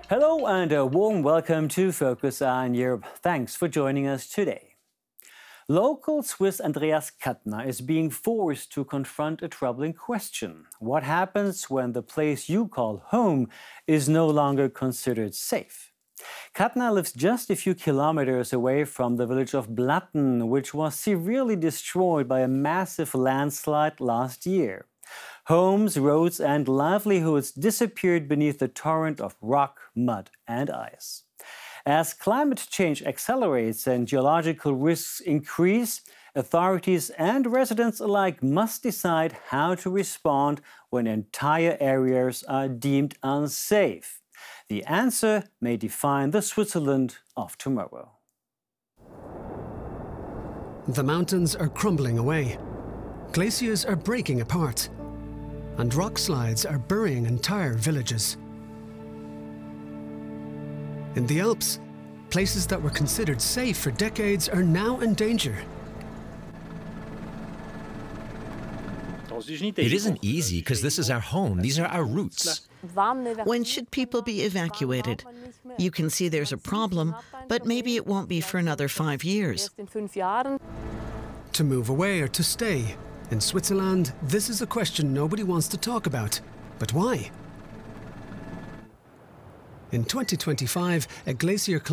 Hello and a warm welcome to Focus on Europe. Thanks for joining us today. Local Swiss Andreas Kattner is being forced to confront a troubling question. What happens when the place you call home is no longer considered safe? Kattner lives just a few kilometers away from the village of Blatten, which was severely destroyed by a massive landslide last year. Homes, roads and livelihoods disappeared beneath the torrent of rock, mud and ice. As climate change accelerates and geological risks increase, authorities and residents alike must decide how to respond when entire areas are deemed unsafe. The answer may define the Switzerland of tomorrow. The mountains are crumbling away. Glaciers are breaking apart. And rock slides are burying entire villages. In the Alps, places that were considered safe for decades are now in danger. It isn't easy because this is our home. These are our roots. When should people be evacuated? You can see there's a problem, but maybe it won't be for another 5 years. To move away or to stay? In Switzerland, this is a question nobody wants to talk about. But why? In 2025, a glacier